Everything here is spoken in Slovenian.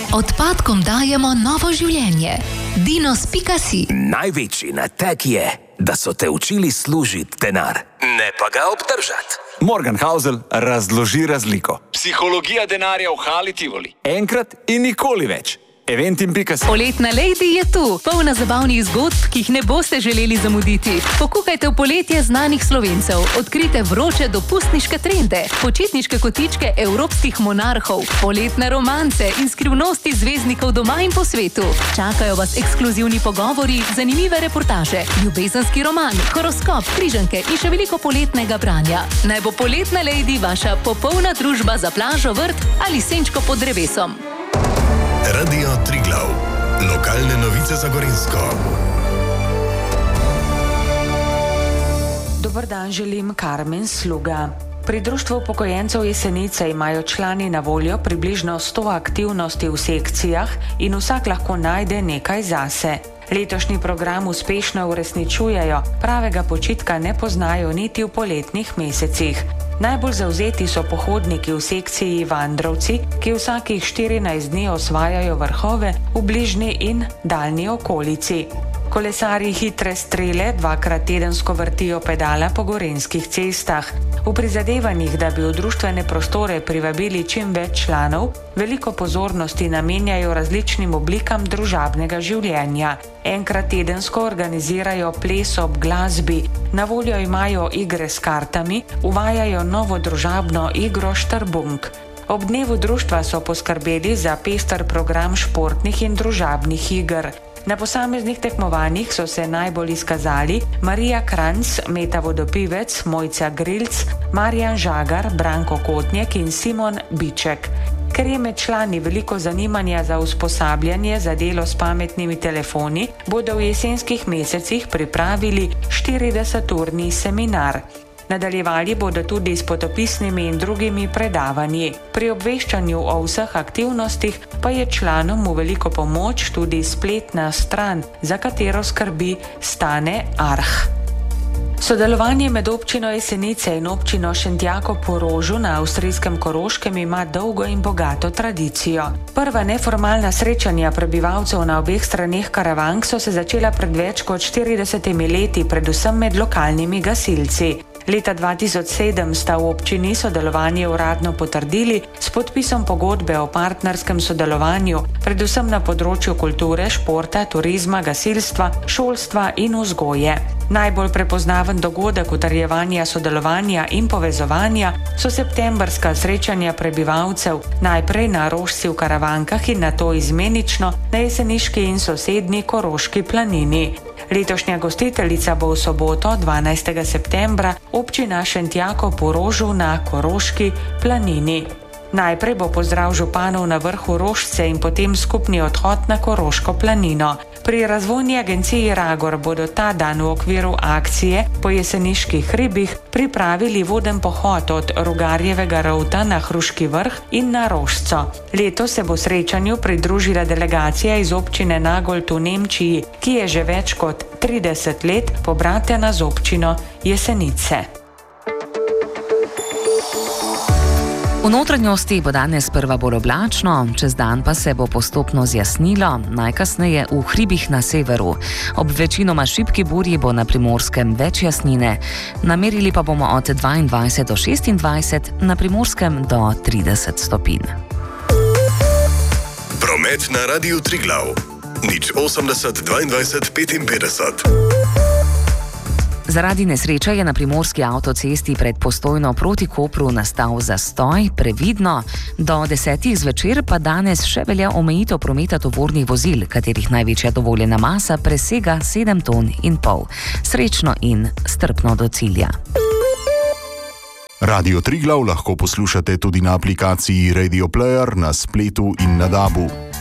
Odpadkom dajemo novo življenje. Dinos.si. Največji nateg je, da so te učili služiti denar, ne pa ga obdržati. Morgan Housel razloži razliko. Psihologija denarja v Hali Tivoli. Enkrat in nikoli več. Eventim.si. Poletna Lady je tu, polna zabavnih zgodb, ki jih ne boste želeli zamuditi. Pokukajte v poletje znanih Slovencev, odkrite vroče dopustniške trende, počitniške kotičke evropskih monarhov, poletne romance in skrivnosti zvezdnikov doma in po svetu. Čakajo vas ekskluzivni pogovori, zanimive reportaže, ljubezenski roman, horoskop, križanke in še veliko poletnega branja. Naj bo Poletna Lady vaša popolna družba za plažo, vrt ali senčko pod drevesom. Radio Triglav. Lokalne novice za Gorenjsko. Dober dan želim, Karmen Sluga. Pri Društvu upokojencev Jesenice imajo člani na voljo približno 100 aktivnosti v sekcijah in vsak lahko najde nekaj zase. Letošnji program uspešno uresničujejo, pravega počitka ne poznajo niti v poletnih mesecih. Najbolj zavzeti so pohodniki v sekciji Vandrovci, ki vsakih 14 dni osvajajo vrhove v bližnji in daljni okolici. Kolesarji hitre strele dvakrat tedensko vrtijo pedala po gorenjskih cestah. V prizadevanjih, da bi v društvene prostore privabili čim več članov, veliko pozornosti namenjajo različnim oblikam družabnega življenja. Enkrat tedensko organizirajo ples ob glasbi, na voljo imajo igre s kartami, uvajajo novo družabno igro Štrbunk. Ob dnevu društva so poskrbeli za pester program športnih in družabnih iger. Na posameznih tekmovanjih so se najbolj izkazali Marija Kranc, Meta Vodopivec, Mojca Grilc, Marjan Žagar, Branko Kotnjek in Simon Biček. Ker je med člani veliko zanimanja za usposabljanje za delo s pametnimi telefoni, bodo v jesenskih mesecih pripravili 40-urni seminar. Nadaljevali bodo tudi s potopisnimi in drugimi predavanji. Pri obveščanju o vseh aktivnostih pa je članom v veliko pomoč tudi spletna stran, za katero skrbi Stane Arh. Sodelovanje med občino Jesenice in občino Šentjako po Rožu na avstrijskem Koroškem ima dolgo in bogato tradicijo. Prva neformalna srečanja prebivalcev na obeh straneh Karavank so se začela pred več kot 40 leti, predvsem med lokalnimi gasilci. Leta 2007 sta v občini sodelovanje uradno potrdili s podpisom pogodbe o partnerskem sodelovanju, predvsem na področju kulture, športa, turizma, gasilstva, šolstva in vzgoje. Najbolj prepoznaven dogodek utrjevanja sodelovanja in povezovanja so septembrska srečanja prebivalcev, najprej na Rožci v Karavankah in nato izmenično na jeseniški in sosednji Koroški planini. Letošnja gostiteljica bo v soboto, 12. septembra, občina Šentjako po Rožu na Koroški planini. Najprej bo pozdrav županov na vrhu Rožce in potem skupni odhod na Koroško planino. Pri razvojni agenciji Ragor bodo ta dan v okviru akcije po jeseniških hribih pripravili voden pohod od Rugarjevega rovta na Hruški vrh in na Rožco. Letos se bo srečanju pridružila delegacija iz občine Nagold v Nemčiji, ki je že več kot 30 let pobratena z občino Jesenice. V notranjosti bo danes sprva bolj oblačno, čez dan pa se bo postopno zjasnilo, najkasneje v hribih na severu. Ob večinoma šibki burji bo na Primorskem več jasnine, namerili pa bomo od 22 do 26, na Primorskem do 30 stopinj. Promet na Radiu Triglav. 080 22 55. Zaradi nesreče je na primorski avtocesti pred Postojno proti Kopru nastal zastoj, previdno. Do 10. zvečer pa danes še velja omejitev prometa tovornih vozil, katerih največja dovoljena masa presega 7,5 ton. Srečno in strpno do cilja. Radio Triglav lahko poslušate tudi na aplikaciji Radio Player, na spletu in na DAB-u.